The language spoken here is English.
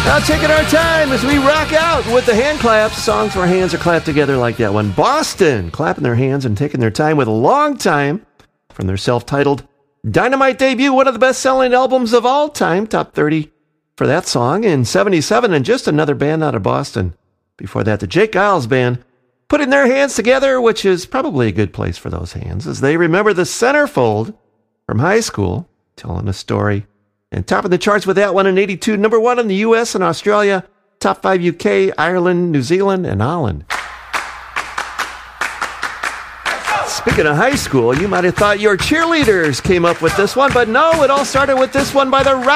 Now taking our time as we rock out with the hand claps. Songs where hands are clapped together like that one. Boston, clapping their hands and taking their time with A Long Time from their self-titled Dynamite debut, one of the best-selling albums of all time. Top 30 for that song in 77, and just another band out of Boston. Before that, the Jake Giles Band, putting their hands together, which is probably a good place for those hands, as they remember the centerfold from high school, telling a story. And topping the charts with that one in 82, number 1 in the US and Australia, top 5 UK, Ireland, New Zealand, and Holland. Speaking of high school, you might have thought your cheerleaders came up with this one, but no, it all started with this one by the